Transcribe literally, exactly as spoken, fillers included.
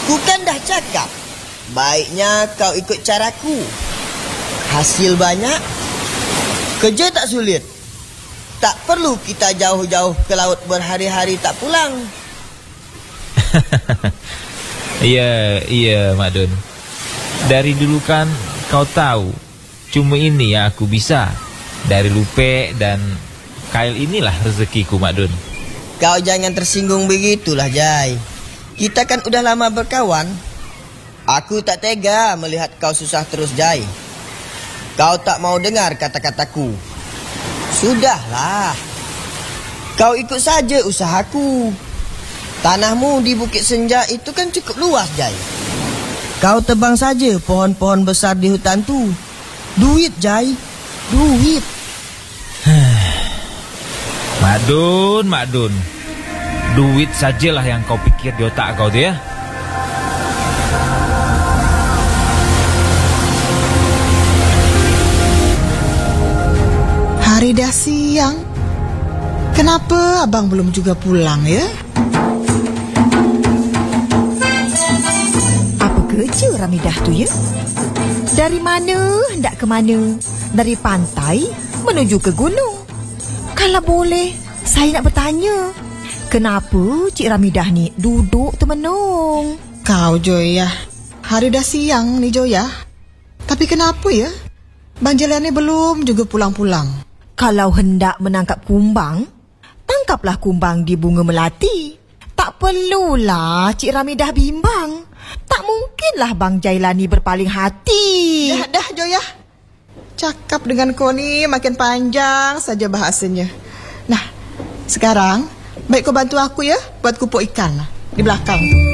Ku kan dah cakap, baiknya kau ikut caraku. Hasil banyak, kerja tak sulit. Tak perlu kita jauh-jauh ke laut berhari-hari tak pulang. Ya, iya Mak Dun. Dari dulu kan kau tahu, cuma ini yang aku bisa. Dari lupe dan kail inilah rezekiku Mak Dun. Kau jangan tersinggung begitulah Jai. Kita kan udah lama berkawan. Aku tak tega melihat kau susah terus Jai. Kau tak mau dengar kata-kataku. Sudahlah, kau ikut saja usahaku. Tanahmu di Bukit Senja itu kan cukup luas Jai. Kau tebang saja pohon-pohon besar di hutan tu. Duit Jai, duit. Mak Dun, Mak Dun, duit sajalah yang kau pikir di otak kau tu ya. Hari dah siang. Kenapa abang belum juga pulang ya? Apa kerja Ramidah tu ya? Dari mana hendak ke mana? Dari pantai menuju ke gunung. Kalau boleh, saya nak bertanya, kenapa Cik Ramidah ni duduk termenung? Kau Joya, hari dah siang ni Joya. Tapi kenapa ya? Bang Jelani belum juga pulang-pulang. Kalau hendak menangkap kumbang, tangkaplah kumbang di bunga melati. Tak perlulah Cik Ramidah bimbang. Tak mungkinlah Bang Jailani berpaling hati. Dah dah Joya. Cakap dengan kau ni makin panjang saja bahasanya. Nah, sekarang baik kau bantu aku ya buat kupuk ikan di belakang tu.